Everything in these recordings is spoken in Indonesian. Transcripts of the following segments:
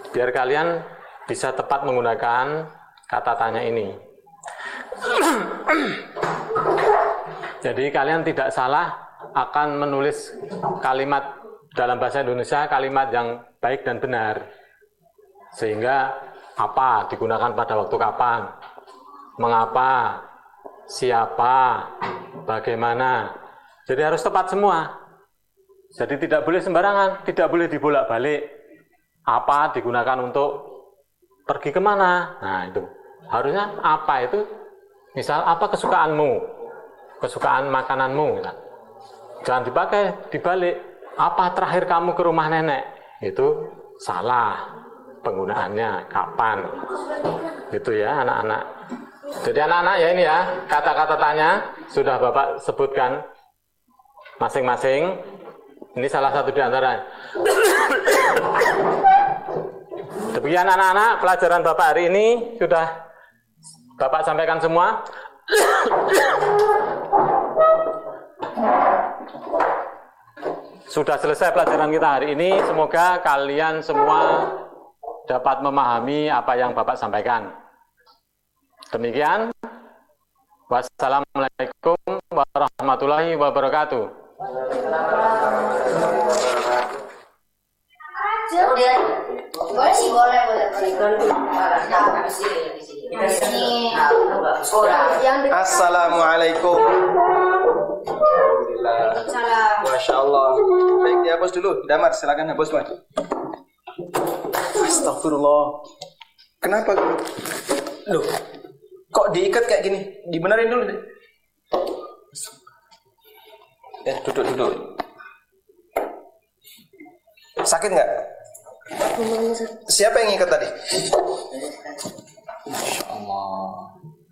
biar kalian bisa tepat menggunakan kata tanya ini. Jadi kalian tidak salah akan menulis kalimat dalam bahasa Indonesia, kalimat yang baik dan benar. Sehingga apa digunakan pada waktu kapan, mengapa, siapa, bagaimana. Jadi harus tepat semua. Jadi tidak boleh sembarangan, tidak boleh dibolak-balik. Apa digunakan untuk pergi kemana? Nah itu harusnya apa itu, misal apa kesukaanmu, kesukaan makananmu. Jangan dipakai dibalik. Apa terakhir kamu ke rumah nenek? Itu salah penggunaannya, kapan. Gitu ya anak-anak. Jadi anak-anak ya ini ya, kata-kata tanya sudah Bapak sebutkan masing-masing. Ini salah satu di antara. Demikian anak-anak, pelajaran Bapak hari ini sudah Bapak sampaikan semua. Sudah selesai pelajaran kita hari ini. Semoga kalian semua dapat memahami apa yang Bapak sampaikan. Demikian. Wassalamualaikum warahmatullahi wabarakatuh. Assalamualaikum. Masya Allah. Baik, dihapus dulu. Damar, silakan hapus, Mas. Astagfirullah. Kenapa? Loh, kok diikat kayak gini? Dibenerin dulu deh. Duduk. Sakit nggak? Siapa yang ikat tadi? Masya Allah.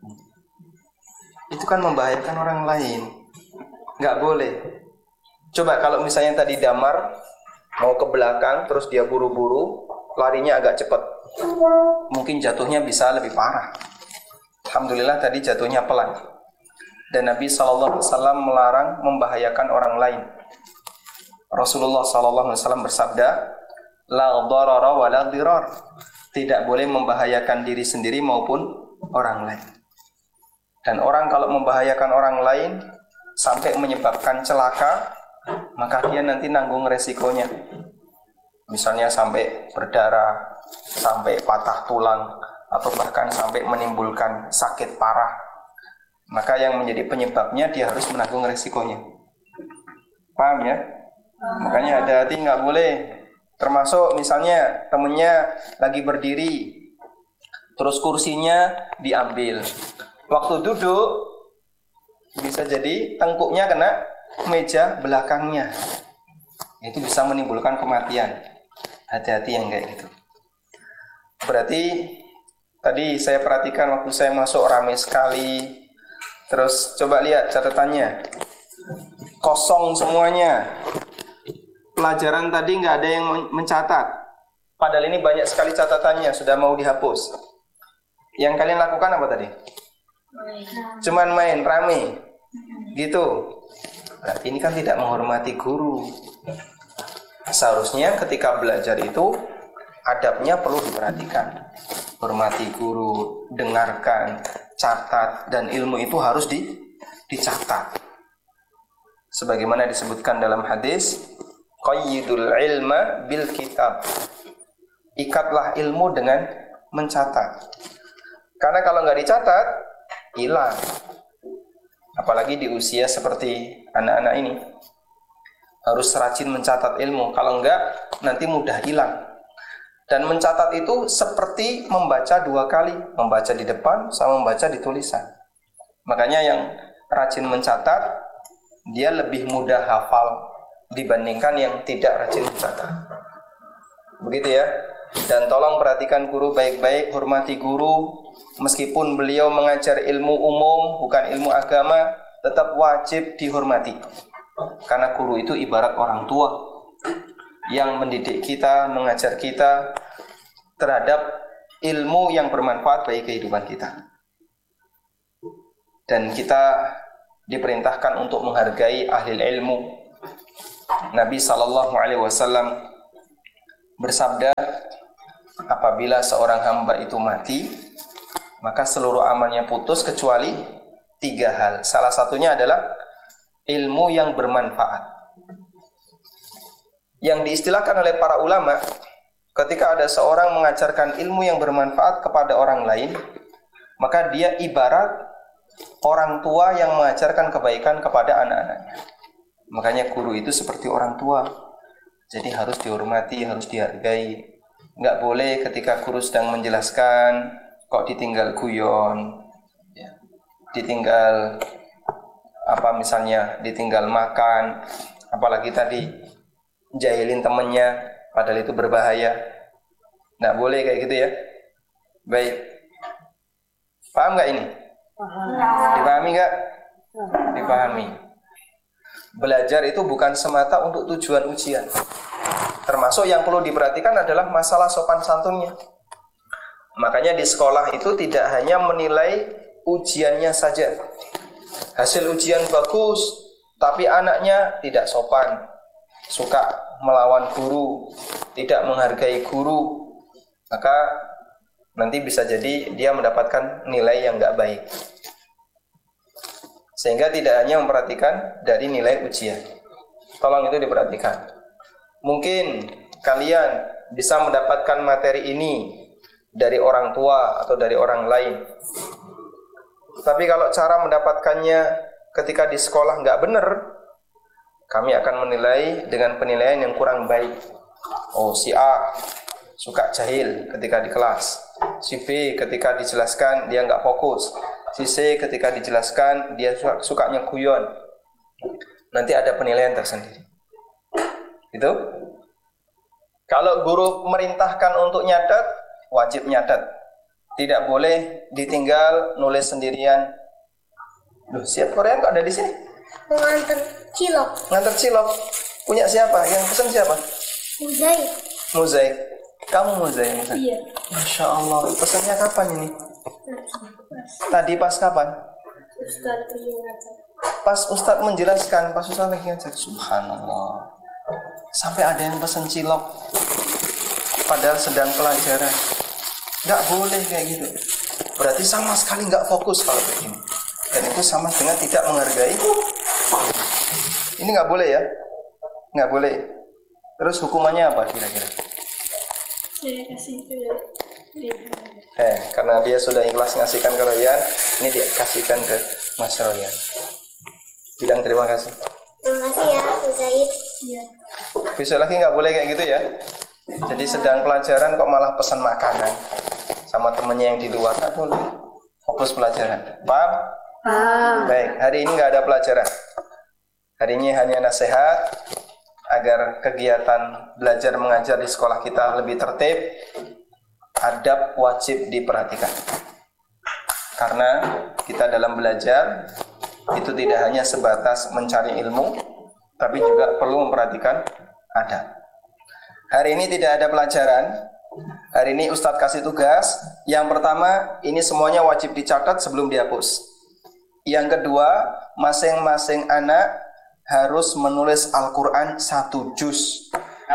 Itu kan membahayakan orang lain. Nggak boleh. Coba kalau misalnya tadi Damar mau ke belakang, terus dia buru-buru, larinya agak cepat, mungkin jatuhnya bisa lebih parah. Alhamdulillah tadi jatuhnya pelan. Dan Nabi SAW melarang membahayakan orang lain. Rasulullah SAW bersabda, la dharara wa la dhirar. Tidak boleh membahayakan diri sendiri maupun orang lain. Dan orang kalau membahayakan orang lain sampai menyebabkan celaka, maka dia nanti nanggung resikonya. Misalnya sampai berdarah, sampai patah tulang, atau bahkan sampai menimbulkan sakit parah. Maka yang menjadi penyebabnya dia harus menanggung resikonya. Paham ya? Makanya hati-hati, nggak boleh. Termasuk misalnya temennya lagi berdiri, terus kursinya diambil. Waktu duduk bisa jadi tengkuknya kena meja belakangnya. Itu bisa menimbulkan kematian. Hati-hati yang kayak gitu. Berarti tadi saya perhatikan waktu saya masuk ramai sekali. Terus coba lihat catatannya, kosong semuanya. Pelajaran tadi nggak ada yang mencatat. Padahal ini banyak sekali catatannya, sudah mau dihapus. Yang kalian lakukan apa tadi? Cuman main, rame gitu. Berarti ini kan tidak menghormati guru. Seharusnya ketika belajar itu adabnya perlu diperhatikan. Hormati guru, dengarkan, catat, dan ilmu itu harus dicatat. Sebagaimana disebutkan dalam hadis, qayyidul ilma bil kitab. Ikatlah ilmu dengan mencatat. Karena kalau nggak dicatat, hilang. Apalagi di usia seperti anak-anak ini, harus rajin mencatat ilmu. Kalau enggak, nanti mudah hilang. Dan mencatat itu seperti membaca dua kali, membaca di depan sama membaca di tulisan. Makanya yang rajin mencatat, dia lebih mudah hafal dibandingkan yang tidak rajin mencatat. Begitu ya. Dan tolong perhatikan guru baik-baik, hormati guru. Meskipun beliau mengajar ilmu umum, bukan ilmu agama, tetap wajib dihormati. Karena guru itu ibarat orang tua yang mendidik kita, mengajar kita terhadap ilmu yang bermanfaat bagi kehidupan kita. Dan kita diperintahkan untuk menghargai ahli ilmu. Nabi SAW bersabda, apabila seorang hamba itu mati, maka seluruh amalnya putus kecuali 3 hal. Salah satunya adalah ilmu yang bermanfaat. Yang diistilahkan oleh para ulama, ketika ada seorang mengajarkan ilmu yang bermanfaat kepada orang lain, maka dia ibarat orang tua yang mengajarkan kebaikan kepada anak-anaknya. Makanya guru itu seperti orang tua. Jadi harus dihormati, harus dihargai. Nggak boleh ketika guru sedang menjelaskan kok ditinggal guyon, ya. Ditinggal misalnya ditinggal makan, apalagi tadi jahilin temennya, padahal itu berbahaya. Nggak boleh kayak gitu ya. Baik, paham nggak ini? Dipahami nggak? Dipahami. Belajar itu bukan semata untuk tujuan ujian. Termasuk yang perlu diperhatikan adalah masalah sopan santunnya. Makanya di sekolah itu tidak hanya menilai ujiannya saja. Hasil ujian bagus, tapi anaknya tidak sopan, suka melawan guru, tidak menghargai guru, maka nanti bisa jadi dia mendapatkan nilai yang nggak baik. Sehingga tidak hanya memperhatikan dari nilai ujian. Tolong itu diperhatikan. Mungkin kalian bisa mendapatkan materi ini dari orang tua atau dari orang lain. Tapi kalau cara mendapatkannya ketika di sekolah nggak benar, kami akan menilai dengan penilaian yang kurang baik. Oh, si A suka jahil ketika di kelas. Si B ketika dijelaskan dia nggak fokus. Si C ketika dijelaskan dia sukanya guyon. Nanti ada penilaian tersendiri. Itu. Kalau guru merintahkan untuk nyatet, wajib nyatet. Tidak boleh ditinggal nulis sendirian. Loh, siap Korea kok ada di sini? Mengantar cilok. Ngantar cilok. Punya siapa? Yang pesan siapa? Muzaik. Muzaik. Kamu Muzaik? Iya. Masya Allah. Pesannya kapan ini? Tadi pas kapan? Ustaz mengajar. Pas Ustadz menjelaskan, pas Ustadz lagi ngajar. Subhanallah. Sampai ada yang pesan cilok padahal sedang pelajaran. Nggak boleh kayak gitu. Berarti sama sekali nggak fokus kalau kayak gini. Dan itu sama dengan tidak menghargai. Ini nggak boleh ya? Nggak boleh. Terus hukumannya apa kira-kira? Saya kasih ke Karena dia sudah ikhlas ngasihkan ke Royan, ini dia kasihkan ke Mas Royan. Bilang terima kasih. Terima kasih ya, Muzaik. Iya. Besok lagi nggak boleh kayak gitu ya. Jadi sedang pelajaran kok malah pesan makanan sama temennya yang di luar, nggak boleh. Fokus pelajaran. Paham? Baik, hari ini nggak ada pelajaran. Hari ini hanya nasihat agar kegiatan belajar mengajar di sekolah kita lebih tertib. Adab wajib diperhatikan. Karena kita dalam belajar itu tidak hanya sebatas mencari ilmu, tapi juga perlu memperhatikan adab. Hari ini tidak ada pelajaran. Hari ini Ustadz kasih tugas. Yang pertama, ini semuanya wajib dicatat sebelum dihapus. Yang kedua, masing-masing anak harus menulis Al-Quran 1 juz.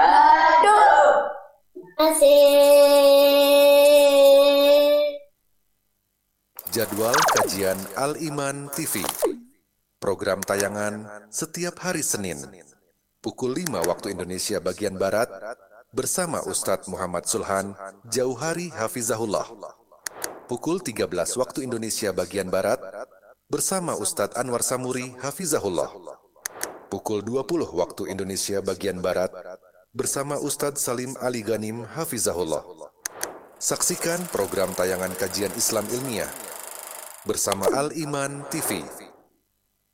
Jadwal kajian Al-Iman TV. Program tayangan setiap hari Senin pukul 5 waktu Indonesia bagian Barat bersama Ustadz Muhammad Sulhan Jauhari Hafizahullah. Pukul 13 waktu Indonesia bagian Barat bersama Ustadz Anwar Samuri Hafizahullah. Pukul 20 waktu Indonesia bagian Barat bersama Ustadz Salim Ali Ghanim Hafizahullah. Saksikan program tayangan kajian Islam ilmiah bersama Al-Iman TV.